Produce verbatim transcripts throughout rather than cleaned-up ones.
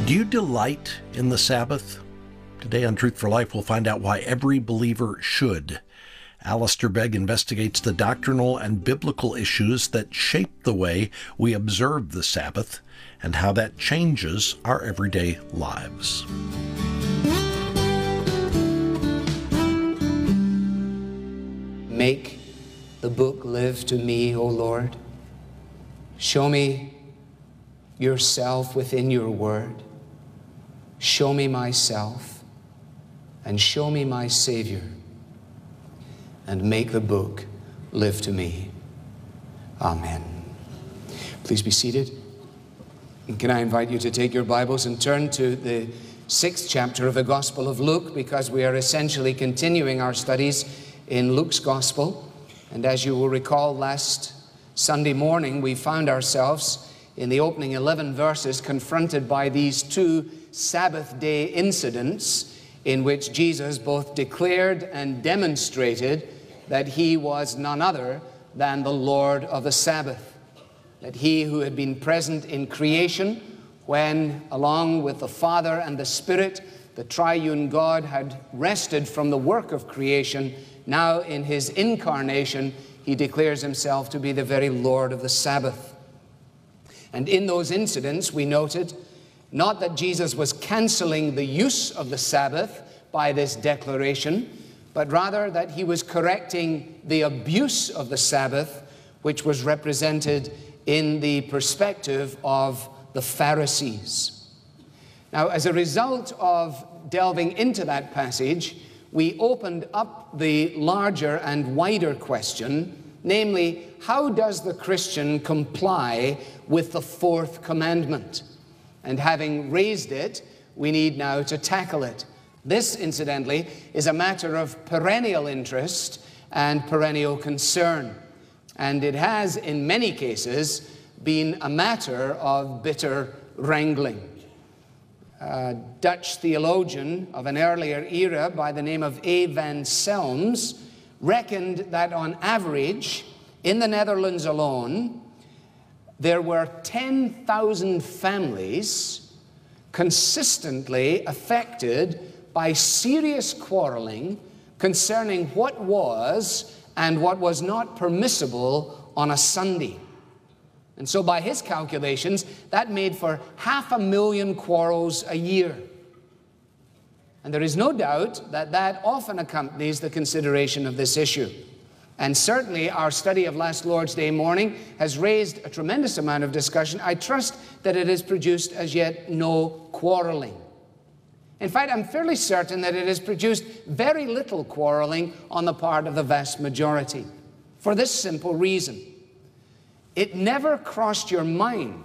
Do you delight in the Sabbath? Today on Truth for Life, we'll find out why every believer should. Alistair Begg investigates the doctrinal and biblical issues that shape the way we observe the Sabbath and how that changes our everyday lives. Make the book live to me, O Lord. Show me yourself within your word. Show me myself and show me my Savior, and make the book live to me. Amen. Please be seated. And can I invite you to take your Bibles and turn to the sixth chapter of the Gospel of Luke, because we are essentially continuing our studies in Luke's Gospel. And as you will recall, last Sunday morning we found ourselves in the opening eleven verses confronted by these two Sabbath day incidents in which Jesus both declared and demonstrated that he was none other than the Lord of the Sabbath. That he who had been present in creation when, along with the Father and the Spirit, the triune God had rested from the work of creation, now in his incarnation, he declares himself to be the very Lord of the Sabbath. And in those incidents, we noted not that Jesus was canceling the use of the Sabbath by this declaration, but rather that he was correcting the abuse of the Sabbath, which was represented in the perspective of the Pharisees. Now, as a result of delving into that passage, we opened up the larger and wider question, namely, how does the Christian comply with the fourth commandment? And having raised it, we need now to tackle it. This, incidentally, is a matter of perennial interest and perennial concern. And it has, in many cases, been a matter of bitter wrangling. A Dutch theologian of an earlier era by the name of A. van Selms reckoned that on average, in the Netherlands alone, there were ten thousand families consistently affected by serious quarreling concerning what was and what was not permissible on a Sunday. And so by his calculations, that made for half a million quarrels a year. And there is no doubt that that often accompanies the consideration of this issue. And certainly our study of last Lord's Day morning has raised a tremendous amount of discussion. I trust that it has produced as yet no quarreling. In fact, I'm fairly certain that it has produced very little quarreling on the part of the vast majority, for this simple reason. It never crossed your mind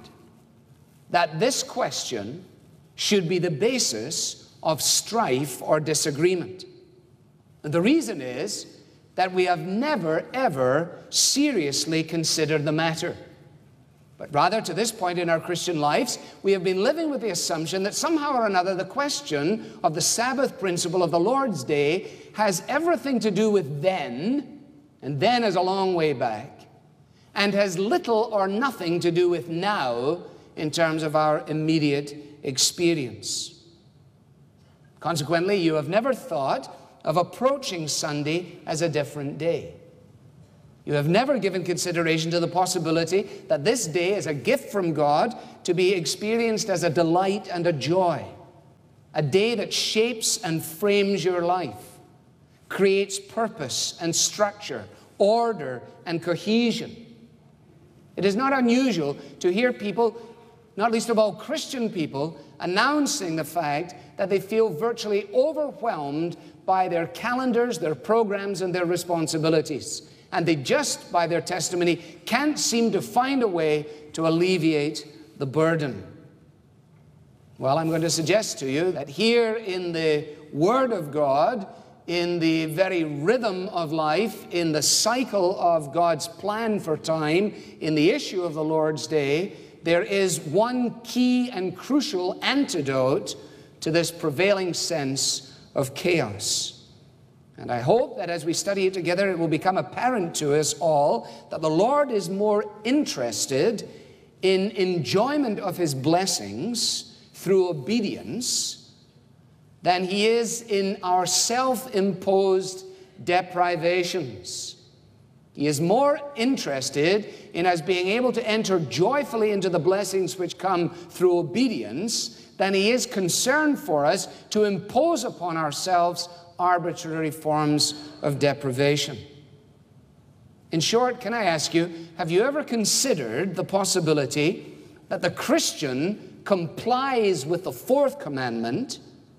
that this question should be the basis of strife or disagreement. And the reason is that we have never, ever seriously considered the matter. But rather, to this point in our Christian lives, we have been living with the assumption that somehow or another the question of the Sabbath principle of the Lord's Day has everything to do with then, and then is a long way back, and has little or nothing to do with now in terms of our immediate experience. Consequently, you have never thought of approaching Sunday as a different day. You have never given consideration to the possibility that this day is a gift from God to be experienced as a delight and a joy, a day that shapes and frames your life, creates purpose and structure, order and cohesion. It is not unusual to hear people, not least of all Christian people, announcing the fact that they feel virtually overwhelmed by their calendars, their programs, and their responsibilities. And they just, by their testimony, can't seem to find a way to alleviate the burden. Well, I'm going to suggest to you that here in the Word of God, in the very rhythm of life, in the cycle of God's plan for time, in the issue of the Lord's Day, there is one key and crucial antidote to this prevailing sense of chaos. And I hope that as we study it together, it will become apparent to us all that the Lord is more interested in enjoyment of His blessings through obedience than he is in our self-imposed deprivations. He is more interested in us being able to enter joyfully into the blessings which come through obedience than he is concerned for us to impose upon ourselves arbitrary forms of deprivation. In short, can I ask you, have you ever considered the possibility that the Christian complies with the fourth commandment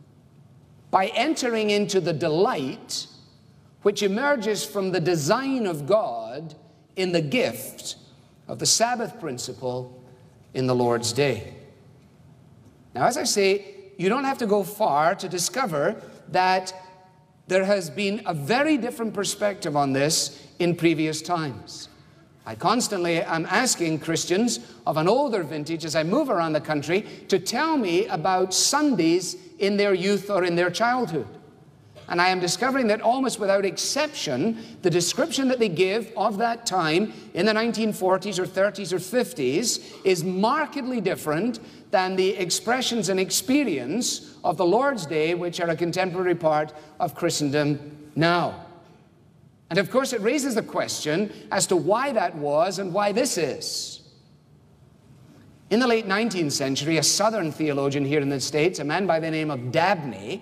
by entering into the delight which emerges from the design of God in the gift of the Sabbath principle in the Lord's day? Now, as I say, you don't have to go far to discover that there has been a very different perspective on this in previous times. I constantly am asking Christians of an older vintage as I move around the country to tell me about Sundays in their youth or in their childhood. And I am discovering that almost without exception, the description that they give of that time in the nineteen forties or thirties or fifties is markedly different than the expressions and experience of the Lord's Day, which are a contemporary part of Christendom now. And of course, it raises the question as to why that was and why this is. In the late nineteenth century, a Southern theologian here in the States, a man by the name of Dabney,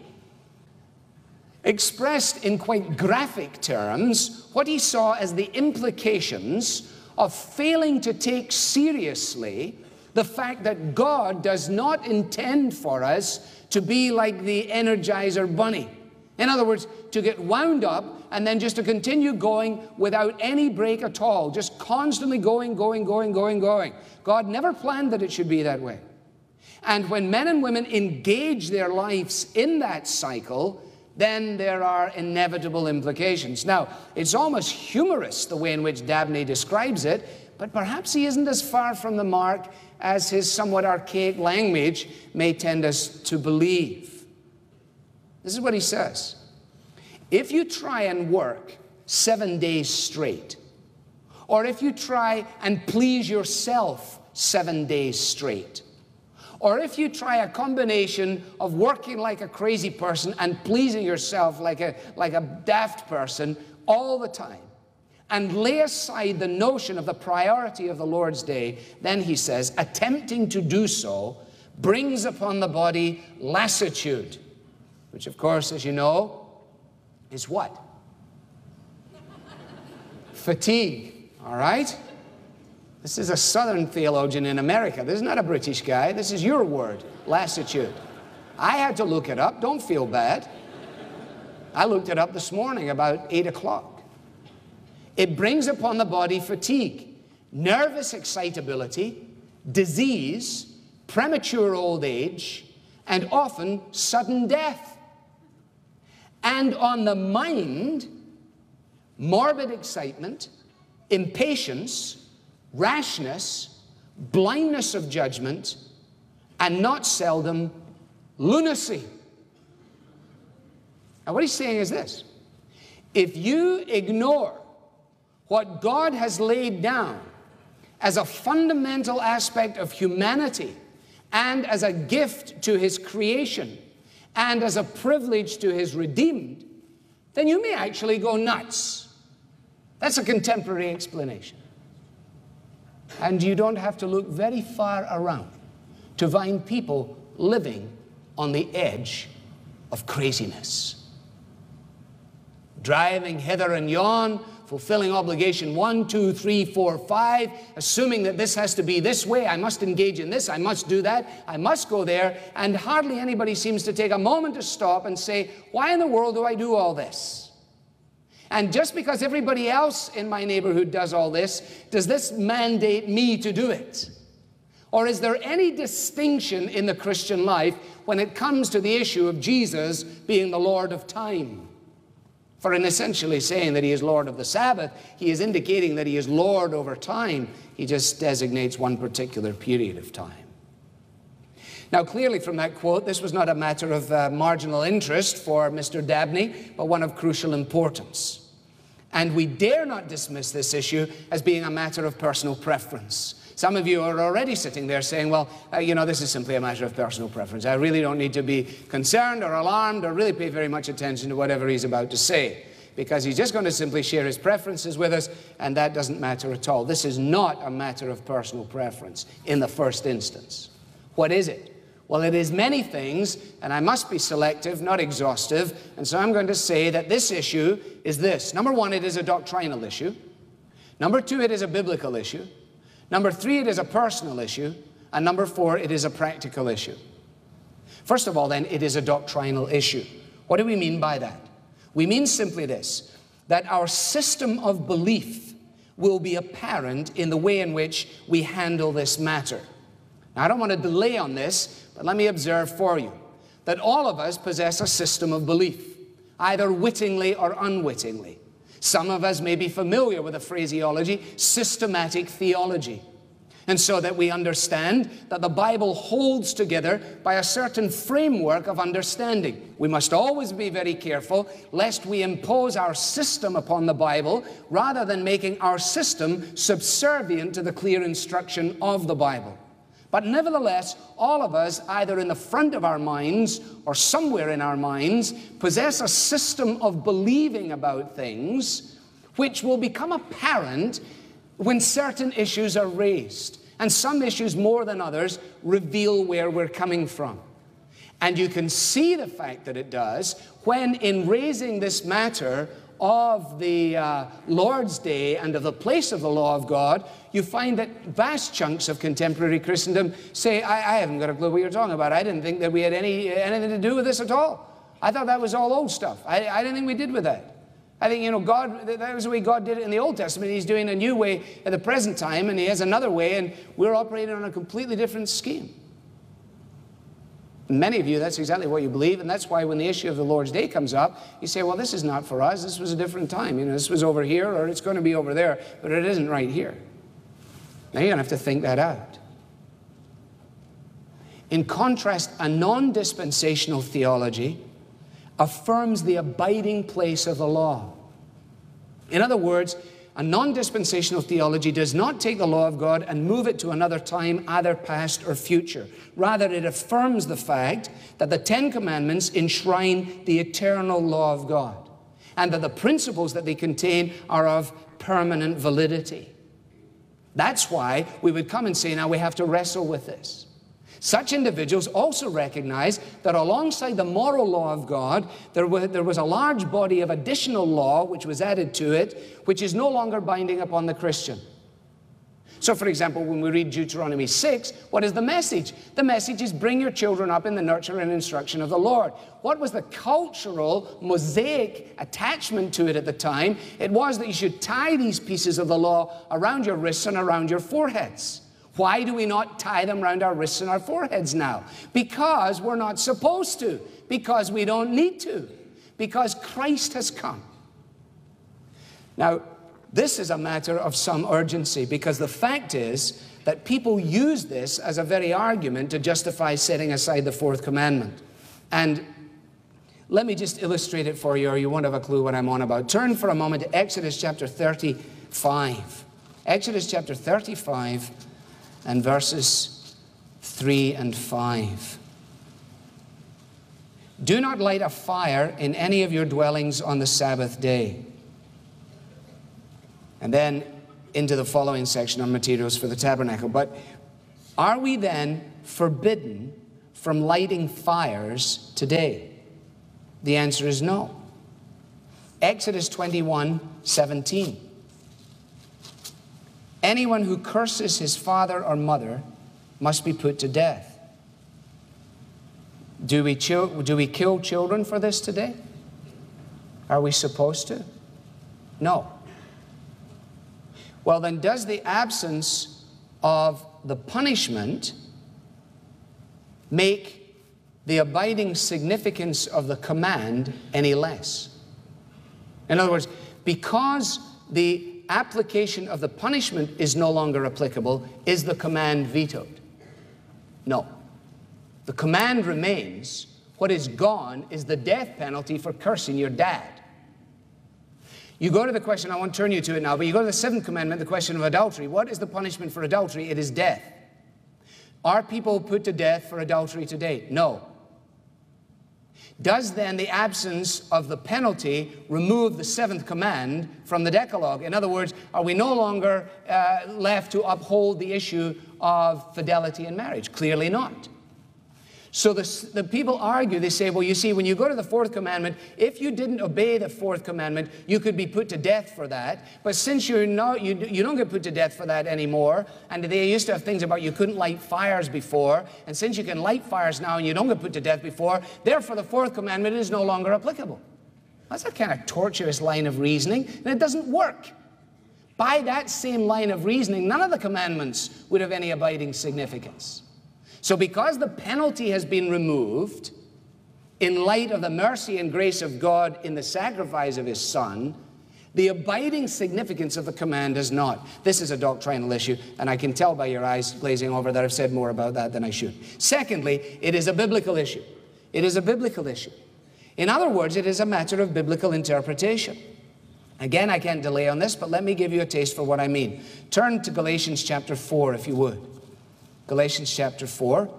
expressed in quite graphic terms what he saw as the implications of failing to take seriously the fact that God does not intend for us to be like the Energizer Bunny. In other words, to get wound up and then just to continue going without any break at all, just constantly going, going, going, going, going. God never planned that it should be that way. And when men and women engage their lives in that cycle, then there are inevitable implications. Now, it's almost humorous the way in which Dabney describes it, but perhaps he isn't as far from the mark as his somewhat archaic language may tend us to believe. This is what he says. If you try and work seven days straight, or if you try and please yourself seven days straight, or if you try a combination of working like a crazy person and pleasing yourself like a, like a daft person all the time, and lay aside the notion of the priority of the Lord's Day, then he says, attempting to do so brings upon the body lassitude, which of course, as you know, is what? Fatigue, all right? This is a Southern theologian in America. This is not a British guy. This is your word, lassitude. I had to look it up. Don't feel bad. I looked it up this morning about eight o'clock. It brings upon the body fatigue, nervous excitability, disease, premature old age, and often sudden death. And on the mind, morbid excitement, impatience, rashness, blindness of judgment, and not seldom lunacy. Now what he's saying is this: if you ignore what God has laid down as a fundamental aspect of humanity and as a gift to his creation and as a privilege to his redeemed, then you may actually go nuts. That's a contemporary explanation. And you don't have to look very far around to find people living on the edge of craziness. Driving hither and yon, fulfilling obligation one, two, three, four, five, assuming that this has to be this way, I must engage in this, I must do that, I must go there, and hardly anybody seems to take a moment to stop and say, why in the world do I do all this? And just because everybody else in my neighborhood does all this, does this mandate me to do it? Or is there any distinction in the Christian life when it comes to the issue of Jesus being the Lord of time? For in essentially saying that he is Lord of the Sabbath, he is indicating that he is Lord over time. He just designates one particular period of time. Now, clearly from that quote, this was not a matter of uh, marginal interest for Mister Dabney, but one of crucial importance. And we dare not dismiss this issue as being a matter of personal preference. Some of you are already sitting there saying, well, uh, you know, this is simply a matter of personal preference. I really don't need to be concerned or alarmed or really pay very much attention to whatever he's about to say, because he's just going to simply share his preferences with us, and that doesn't matter at all. This is not a matter of personal preference in the first instance. What is it? Well, it is many things, and I must be selective, not exhaustive, and so I'm going to say that this issue is this. Number one, it is a doctrinal issue. Number two, it is a biblical issue. Number three, it is a personal issue. And number four, it is a practical issue. First of all, then, it is a doctrinal issue. What do we mean by that? We mean simply this, that our system of belief will be apparent in the way in which we handle this matter. Now, I don't want to delay on this, but let me observe for you that all of us possess a system of belief, either wittingly or unwittingly. Some of us may be familiar with the phraseology, systematic theology. And so that we understand that the Bible holds together by a certain framework of understanding. We must always be very careful lest we impose our system upon the Bible rather than making our system subservient to the clear instruction of the Bible. But nevertheless, all of us, either in the front of our minds or somewhere in our minds, possess a system of believing about things which will become apparent when certain issues are raised. And some issues, more than others, reveal where we're coming from. And you can see the fact that it does when, in raising this matter of the uh, Lord's Day and of the place of the law of God, you find that vast chunks of contemporary Christendom say, I, I haven't got a clue what you're talking about. I didn't think that we had any anything to do with this at all. I thought that was all old stuff. I, I didn't think we did with that. I think, you know, God, that was the way God did it in the Old Testament. He's doing a new way at the present time, and he has another way, and we're operating on a completely different scheme. Many of you, that's exactly what you believe, and that's why when the issue of the Lord's Day comes up, you say, well, this is not for us. This was a different time. You know, this was over here, or it's going to be over there, but it isn't right here. Now, you're going to have to think that out. In contrast, a non-dispensational theology affirms the abiding place of the law. In other words, a non-dispensational theology does not take the law of God and move it to another time, either past or future. Rather, it affirms the fact that the Ten Commandments enshrine the eternal law of God, and that the principles that they contain are of permanent validity. That's why we would come and say, now we have to wrestle with this. Such individuals also recognize that alongside the moral law of God, there was, there was a large body of additional law which was added to it, which is no longer binding upon the Christian. So, for example, when we read Deuteronomy six, what is the message? The message is bring your children up in the nurture and instruction of the Lord. What was the cultural, Mosaic attachment to it at the time? It was that you should tie these pieces of the law around your wrists and around your foreheads. Why do we not tie them around our wrists and our foreheads now? Because we're not supposed to. Because we don't need to. Because Christ has come. Now, this is a matter of some urgency, because the fact is that people use this as a very argument to justify setting aside the fourth commandment. And let me just illustrate it for you, or you won't have a clue what I'm on about. Turn for a moment to Exodus chapter thirty-five. Exodus chapter thirty-five and verses three and five. Do not light a fire in any of your dwellings on the Sabbath day. And then into the following section on materials for the tabernacle. But are we then forbidden from lighting fires today? The answer is no. Exodus twenty-one seventeen. Anyone who curses his father or mother must be put to death. Do we, do we kill children for this today? Are we supposed to? No. Well, then, does the absence of the punishment make the abiding significance of the command any less? In other words, because the application of the punishment is no longer applicable, is the command vetoed? No. The command remains. What is gone is the death penalty for cursing your dad. You go to the question, I won't turn you to it now, but you go to the seventh commandment, the question of adultery. What is the punishment for adultery? It is death. Are people put to death for adultery today? No. Does then the absence of the penalty remove the seventh command from the Decalogue? In other words, are we no longer uh, left to uphold the issue of fidelity in marriage? Clearly not. So the, the people argue, they say, well, you see, when you go to the fourth commandment, if you didn't obey the fourth commandment, you could be put to death for that. But since you're not, you, you don't get put to death for that anymore, and they used to have things about you couldn't light fires before, and since you can light fires now and you don't get put to death before, therefore the fourth commandment is no longer applicable. That's a kind of tortuous line of reasoning, and it doesn't work. By that same line of reasoning, none of the commandments would have any abiding significance. So because the penalty has been removed, in light of the mercy and grace of God in the sacrifice of His Son, the abiding significance of the command is not. This is a doctrinal issue, and I can tell by your eyes glazing over that I've said more about that than I should. Secondly, it is a biblical issue. It is a biblical issue. In other words, it is a matter of biblical interpretation. Again, I can't delay on this, but let me give you a taste for what I mean. Turn to Galatians chapter four, if you would. Galatians chapter four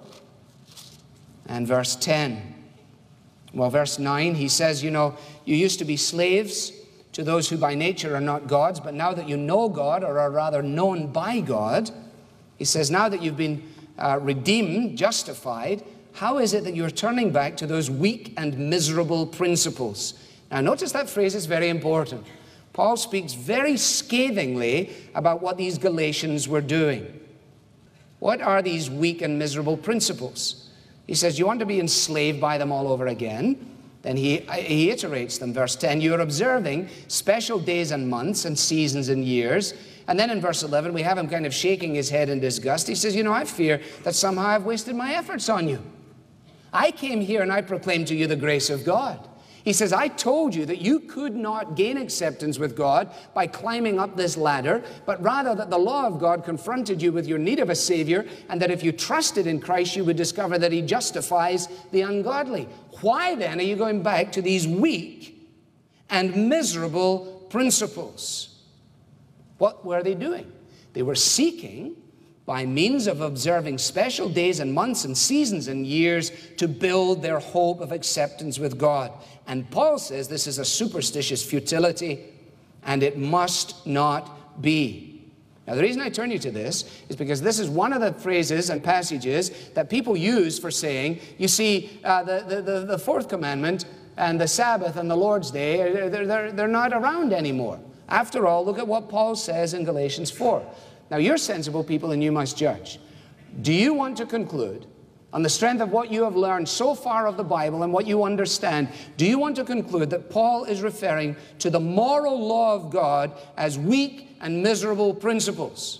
and verse ten. Well, verse nine, he says, you know, you used to be slaves to those who by nature are not God's, but now that you know God, or are rather known by God, he says, now that you've been uh, redeemed, justified, how is it that you're turning back to those weak and miserable principles? Now, notice that phrase is very important. Paul speaks very scathingly about what these Galatians were doing. What are these weak and miserable principles? He says, you want to be enslaved by them all over again? Then he, he iterates them. Verse ten, you're observing special days and months and seasons and years. And then in verse eleven, we have him kind of shaking his head in disgust. He says, you know, I fear that somehow I've wasted my efforts on you. I came here and I proclaimed to you the grace of God. He says, I told you that you could not gain acceptance with God by climbing up this ladder, but rather that the law of God confronted you with your need of a Savior, and that if you trusted in Christ, you would discover that He justifies the ungodly. Why then are you going back to these weak and miserable principles? What were they doing? They were seeking, by means of observing special days and months and seasons and years, to build their hope of acceptance with God. And Paul says this is a superstitious futility, and it must not be. Now, the reason I turn you to this is because this is one of the phrases and passages that people use for saying, you see, uh, the, the, the, the fourth commandment and the Sabbath and the Lord's Day, they're, they're, they're not around anymore. After all, look at what Paul says in Galatians four. Now, you're sensible people and you must judge. Do you want to conclude, on the strength of what you have learned so far of the Bible and what you understand, do you want to conclude that Paul is referring to the moral law of God as weak and miserable principles?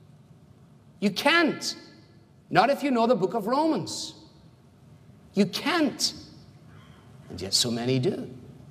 You can't. Not if you know the book of Romans. You can't. And yet so many do.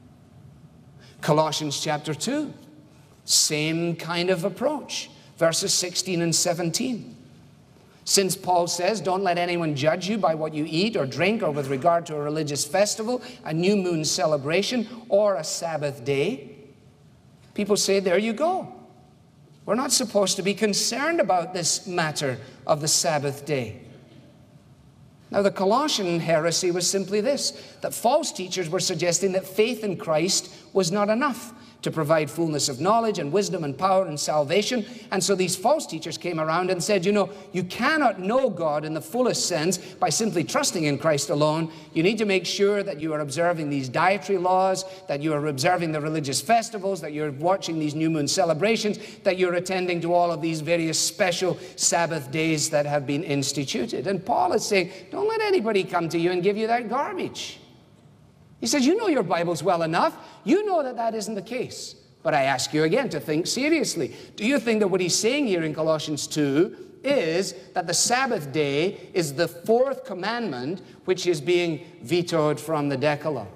Colossians chapter two, same kind of approach. Verses sixteen and seventeen. Since Paul says, don't let anyone judge you by what you eat or drink, or with regard to a religious festival, a new moon celebration, or a Sabbath day, people say, there you go. We're not supposed to be concerned about this matter of the Sabbath day. Now, the Colossian heresy was simply this, that false teachers were suggesting that faith in Christ was not enough to provide fullness of knowledge and wisdom and power and salvation. And so these false teachers came around and said, you know, you cannot know God in the fullest sense by simply trusting in Christ alone. You need to make sure that you are observing these dietary laws, that you are observing the religious festivals, that you're watching these new moon celebrations, that you're attending to all of these various special Sabbath days that have been instituted. And Paul is saying, don't let anybody come to you and give you that garbage. He says, you know your Bibles well enough. You know that that isn't the case. But I ask you again to think seriously. Do you think that what he's saying here in Colossians two is that the Sabbath day is the fourth commandment which is being vetoed from the Decalogue?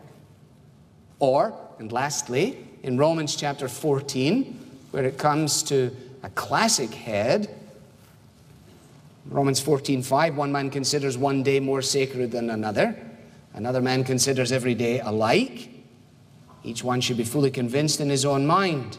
Or, and lastly, in Romans chapter fourteen, where it comes to a classic head, Romans fourteen five, one man considers one day more sacred than another. Another man considers every day alike. Each one should be fully convinced in his own mind.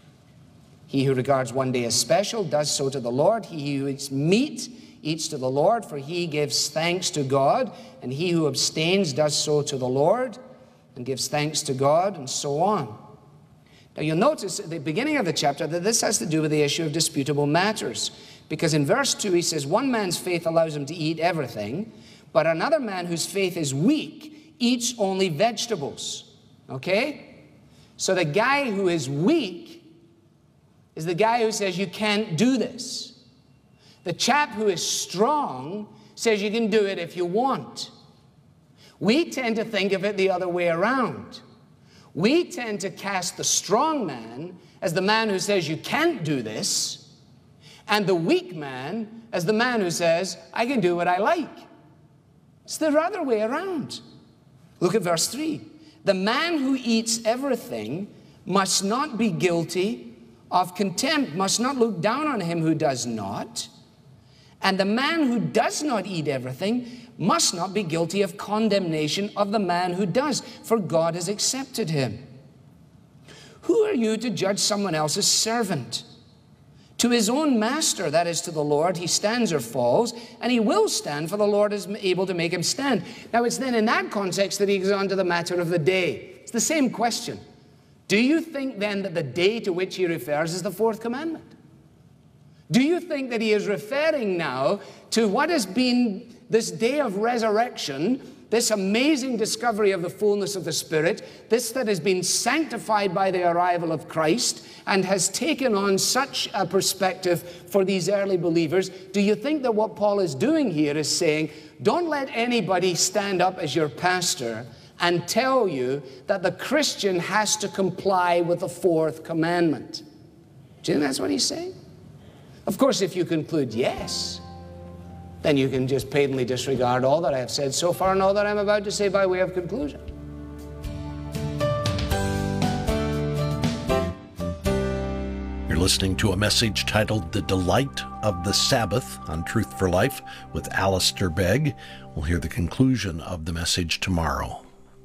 He who regards one day as special does so to the Lord. He who eats meat eats to the Lord, for he gives thanks to God. And he who abstains does so to the Lord and gives thanks to God, and so on. Now you'll notice at the beginning of the chapter that this has to do with the issue of disputable matters. Because in verse two he says, one man's faith allows him to eat everything, but another man whose faith is weak eats only vegetables. Okay? So the guy who is weak is the guy who says you can't do this. The chap who is strong says you can do it if you want. We tend to think of it the other way around. We tend to cast the strong man as the man who says you can't do this, and the weak man as the man who says, I can do what I like. It's the other way around. Look at verse three. The man who eats everything must not be guilty of contempt, must not look down on him who does not. And the man who does not eat everything must not be guilty of condemnation of the man who does, for God has accepted him. Who are you to judge someone else's servant? To his own master, that is to the Lord, he stands or falls, and he will stand, for the Lord is able to make him stand. Now it's then in that context that he goes on to the matter of the day. It's the same question. Do you think then that the day to which he refers is the fourth commandment? Do you think that he is referring now to what has been this day of resurrection, this amazing discovery of the fullness of the Spirit, this that has been sanctified by the arrival of Christ and has taken on such a perspective for these early believers? Do you think that what Paul is doing here is saying, don't let anybody stand up as your pastor and tell you that the Christian has to comply with the fourth commandment? Do you think that's what he's saying? Of course, if you conclude yes, then you can just patently disregard all that I have said so far and all that I'm about to say by way of conclusion. You're listening to a message titled The Delight of the Sabbath on Truth for Life with Alistair Begg. We'll hear the conclusion of the message tomorrow.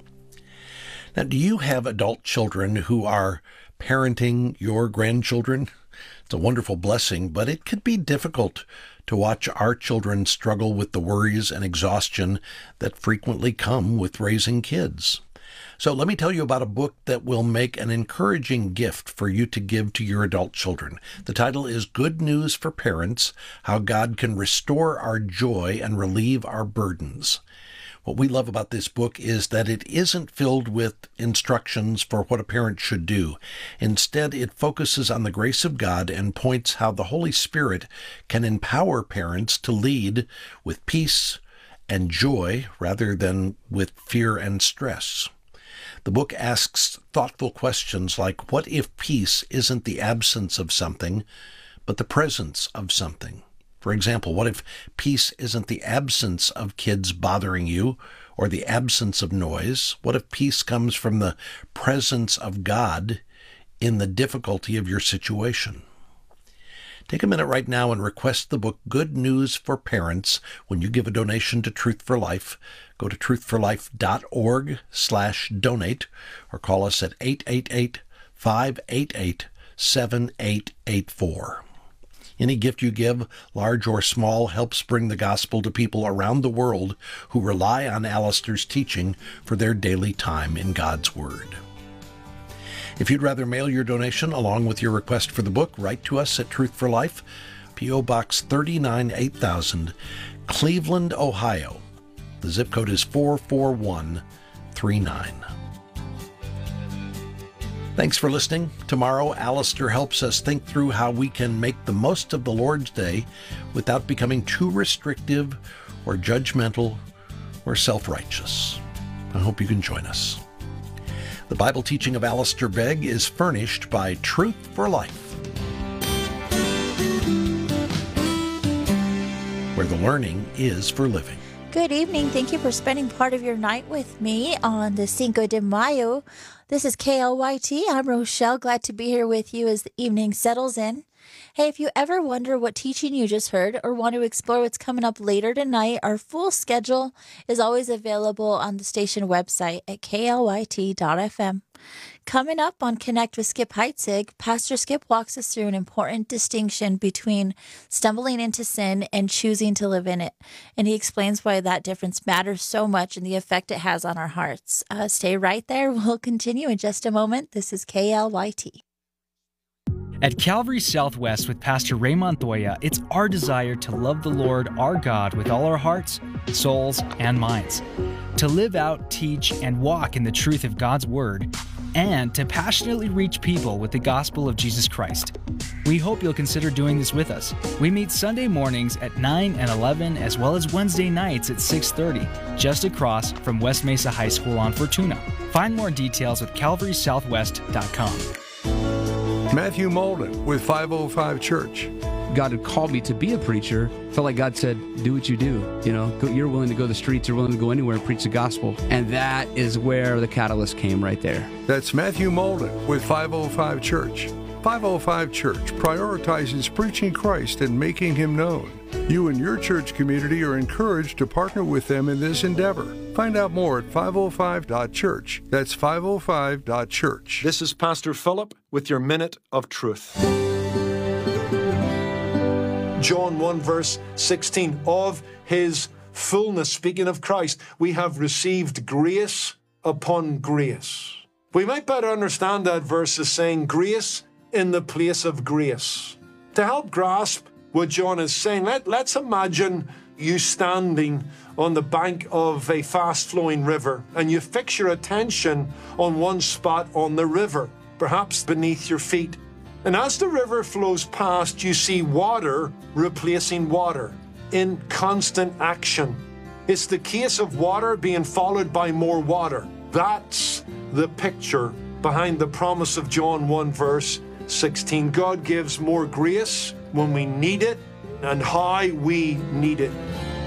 Now, do you have adult children who are parenting your grandchildren? It's a wonderful blessing, but it could be difficult to watch our children struggle with the worries and exhaustion that frequently come with raising kids. So let me tell you about a book that will make an encouraging gift for you to give to your adult children. The title is Good News for Parents: How God Can Restore Our Joy and Relieve Our Burdens. What we love about this book is that it isn't filled with instructions for what a parent should do. Instead, it focuses on the grace of God and points how the Holy Spirit can empower parents to lead with peace and joy rather than with fear and stress. The book asks thoughtful questions like, what if peace isn't the absence of something, but the presence of something? For example, what if peace isn't the absence of kids bothering you or the absence of noise? What if peace comes from the presence of God in the difficulty of your situation? Take a minute right now and request the book Good News for Parents when you give a donation to Truth for Life. Go to truthforlife.org slash donate or call us at eight eight eight, five eight eight, seven eight eight four. Any gift you give, large or small, helps bring the gospel to people around the world who rely on Alistair's teaching for their daily time in God's Word. If you'd rather mail your donation along with your request for the book, write to us at Truth for Life, P O Box thirty-nine eight thousand, Cleveland, Ohio. The zip code is four four one three nine. Thanks for listening. Tomorrow, Alistair helps us think through how we can make the most of the Lord's Day without becoming too restrictive or judgmental or self-righteous. I hope you can join us. The Bible teaching of Alistair Begg is furnished by Truth for Life, where the learning is for living. Good evening. Thank you for spending part of your night with me on the Cinco de Mayo. This is K L Y T. I'm Rochelle. Glad to be here with you as the evening settles in. Hey, if you ever wonder what teaching you just heard or want to explore what's coming up later tonight, our full schedule is always available on the station website at K L Y T dot F M. Coming up on Connect with Skip Heitzig, Pastor Skip walks us through an important distinction between stumbling into sin and choosing to live in it. And he explains why that difference matters so much and the effect it has on our hearts. Uh, stay right there. We'll continue in just a moment. This is K L Y T. At Calvary Southwest with Pastor Ray Montoya, it's our desire to love the Lord our God with all our hearts, souls, and minds, to live out, teach, and walk in the truth of God's Word, and to passionately reach people with the gospel of Jesus Christ. We hope you'll consider doing this with us. We meet Sunday mornings at nine and eleven, as well as Wednesday nights at six thirty, just across from West Mesa High School on Fortuna. Find more details at calvary southwest dot com. Matthew Molden with five oh five Church. God had called me to be a preacher. Felt like God said, do what you do. You know, go, you're willing to go to the streets, you're willing to go anywhere and preach the gospel. And that is where the catalyst came right there. That's Matthew Molden with five oh five Church. five oh five Church prioritizes preaching Christ and making Him known. You and your church community are encouraged to partner with them in this endeavor. Find out more at five oh five dot church. That's five oh five dot church. This is Pastor Philip with your Minute of Truth. John one verse sixteen, of His fullness, speaking of Christ, we have received grace upon grace. We might better understand that verse as saying grace in the place of grace. To help grasp what John is saying, let, let's imagine you standing on the bank of a fast-flowing river and you fix your attention on one spot on the river, perhaps beneath your feet. And as the river flows past, you see water replacing water in constant action. It's the case of water being followed by more water. That's the picture behind the promise of John one verse sixteen. God gives more grace when we need it and how we need it.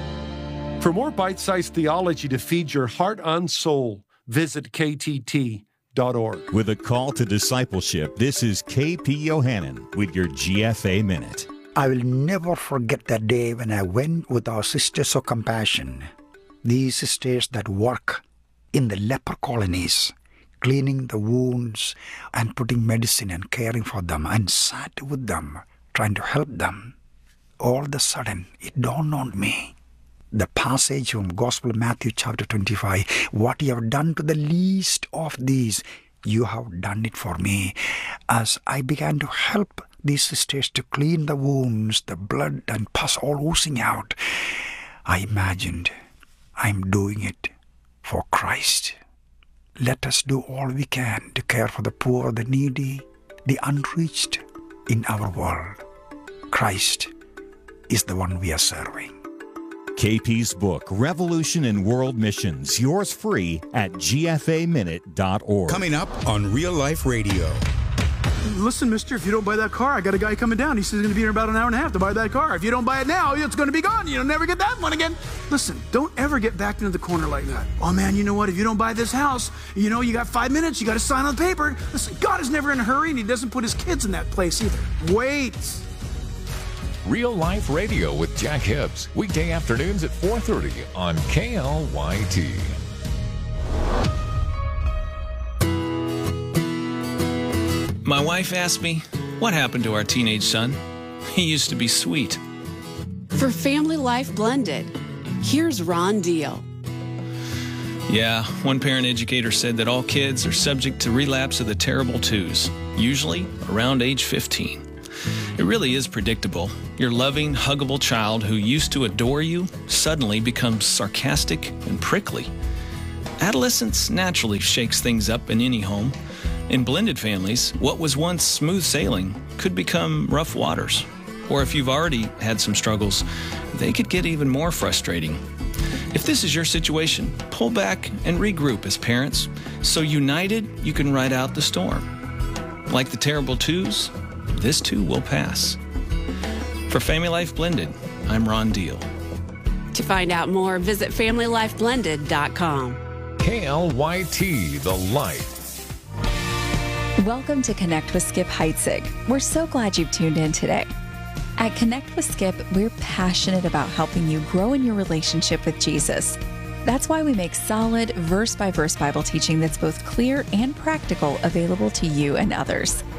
For more bite-sized theology to feed your heart and soul, visit K T T dot org. With a call to discipleship, this is K P Yohannan with your G F A Minute. I will never forget that day when I went with our Sisters of Compassion, these sisters that work in the leper colonies, cleaning the wounds and putting medicine and caring for them, and sat with them, trying to help them. All of a sudden, it dawned on me, the passage from Gospel of Matthew chapter twenty-five, what you have done to the least of these, you have done it for me. As I began to help these sisters to clean the wounds, the blood and pus all oozing out, I imagined I'm doing it for Christ. Let us do all we can to care for the poor, the needy, the unreached in our world. Christ is the one we are serving. K P's book, Revolution in World Missions, yours free at G F A minute dot org. Coming up on Real Life Radio. Listen, mister, if you don't buy that car, I got a guy coming down. He says he's going to be here in about an hour and a half to buy that car. If you don't buy it now, it's going to be gone. You'll never get that one again. Listen, don't ever get backed into the corner like that. Oh, man, you know what? If you don't buy this house, you know, you got five minutes. You got to sign on the paper. Listen, God is never in a hurry, and He doesn't put His kids in that place either. Wait. Real Life Radio with Jack Hibbs, weekday afternoons at four thirty on K L Y T. My wife asked me, what happened to our teenage son? He used to be sweet. For Family Life Blended, here's Ron Deal. Yeah, one parent educator said that all kids are subject to relapse of the terrible twos, usually around age fifteen. It really is predictable. Your loving, huggable child who used to adore you suddenly becomes sarcastic and prickly. Adolescence naturally shakes things up in any home. In blended families, what was once smooth sailing could become rough waters. Or if you've already had some struggles, they could get even more frustrating. If this is your situation, pull back and regroup as parents, so united you can ride out the storm. Like the terrible twos, this too will pass. For Family Life Blended, I'm Ron Deal. To find out more, visit family life blended dot com. K L Y T, The Light. Welcome to Connect with Skip Heitzig. We're so glad you've tuned in today. At Connect with Skip, we're passionate about helping you grow in your relationship with Jesus. That's why we make solid, verse-by-verse Bible teaching that's both clear and practical available to you and others.